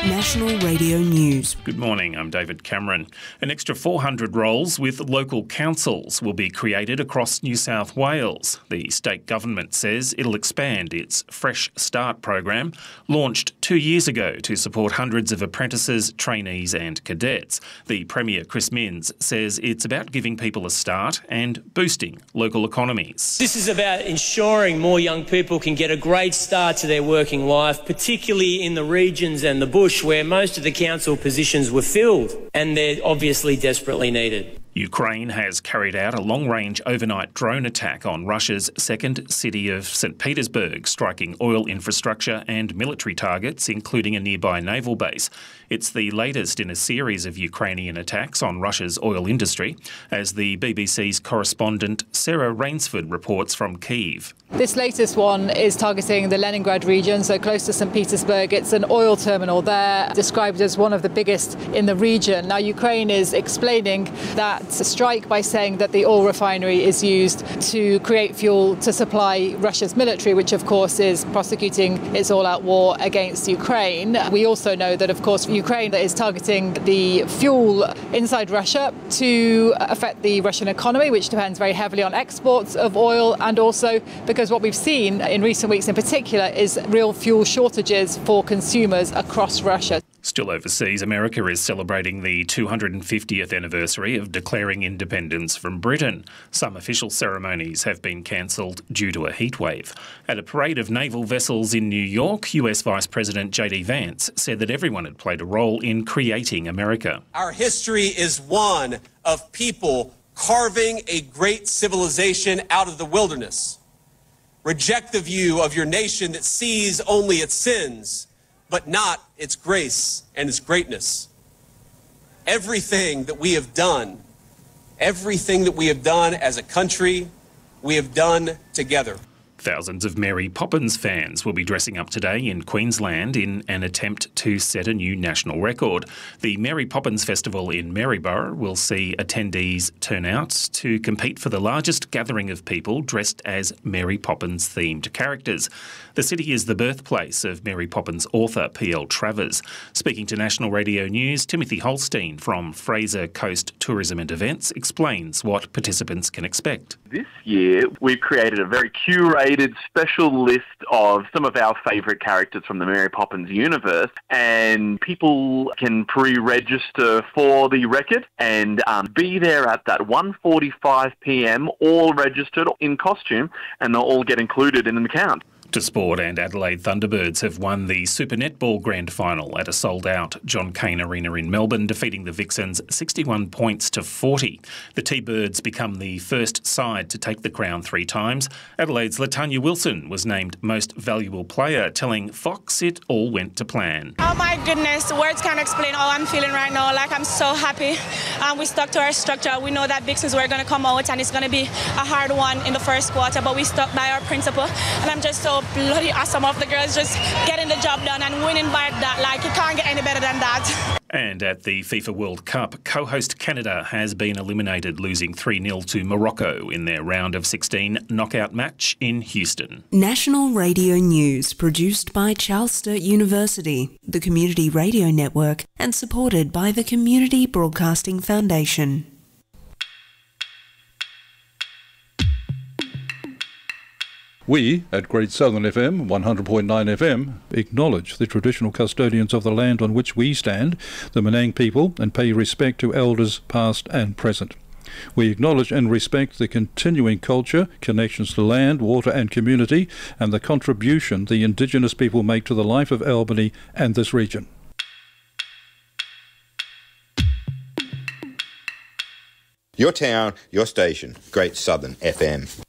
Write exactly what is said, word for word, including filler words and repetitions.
National Radio News. Good morning, I'm David Cameron. An extra four hundred roles with local councils will be created across New South Wales. The state government says it'll expand its Fresh Start program, launched two years ago to support hundreds of apprentices, trainees and cadets. The Premier, Chris Minns, says it's about giving people a start and boosting local economies. This is about ensuring more young people can get a great start to their working life, particularly in the regions and the bush where most of the council positions were filled, and they're obviously desperately needed. Ukraine has carried out a long-range overnight drone attack on Russia's second city of Saint Petersburg, striking oil infrastructure and military targets, including a nearby naval base. It's the latest in a series of Ukrainian attacks on Russia's oil industry, as the B B C's correspondent Sarah Rainsford reports from Kyiv. This latest one is targeting the Leningrad region, so close to Saint Petersburg. It's an oil terminal there, described as one of the biggest in the region. Now, Ukraine is explaining that strike by saying that the oil refinery is used to create fuel to supply Russia's military, which of course is prosecuting its all-out war against Ukraine. We also know that, of course, Ukraine is targeting the fuel inside Russia to affect the Russian economy, which depends very heavily on exports of oil, and also because what we've seen in recent weeks in particular is real fuel shortages for consumers across Russia. Still overseas, America is celebrating the two hundred fiftieth anniversary of declaring independence from Britain. Some official ceremonies have been cancelled due to a heatwave. At a parade of naval vessels in New York, U S Vice President J D Vance said that everyone had played a role in creating America. Our history is one of people carving a great civilization out of the wilderness. Reject the view of your nation that sees only its sins, but not its grace and its greatness. Everything that we have done, everything that we have done as a country, we have done together. Thousands of Mary Poppins fans will be dressing up today in Queensland in an attempt to set a new national record. The Mary Poppins Festival in Maryborough will see attendees turn out to compete for the largest gathering of people dressed as Mary Poppins-themed characters. The city is the birthplace of Mary Poppins author P L Travers. Speaking to National Radio News, Timothy Holstein from Fraser Coast Tourism and Events explains what participants can expect. This year, we've created a very curated special list of some of our favourite characters from the Mary Poppins universe, and people can pre-register for the record and um, be there at that one forty-five p m, all registered in costume, and they'll all get included in an account. To sport, and Adelaide Thunderbirds have won the Super Netball Grand Final at a sold-out John Cain Arena in Melbourne, defeating the Vixens sixty-one points to forty. The T-Birds become the first side to take the crown three times. Adelaide's Latanya Wilson was named Most Valuable Player, telling Fox it all went to plan. Oh my goodness, words can't explain how I'm feeling right now. Like, I'm so happy. Um, we stuck to our structure. We know that Vixens were going to come out and it's going to be a hard one in the first quarter, but we stuck by our principle, and I'm just so bloody awesome of the girls just getting the job done and winning by that. Like, you can't get any better than that. And at the FIFA World Cup, co-host Canada has been eliminated, losing three nil to Morocco in their round of sixteen knockout match in Houston. National Radio News, produced by Charles Sturt University, the Community Radio Network, and supported by the Community Broadcasting Foundation. We, at Great Southern F M, one hundred point nine F M, acknowledge the traditional custodians of the land on which we stand, the Menang people, and pay respect to elders past and present. We acknowledge and respect the continuing culture, connections to land, water and community, and the contribution the Indigenous people make to the life of Albany and this region. Your town, your station, Great Southern F M.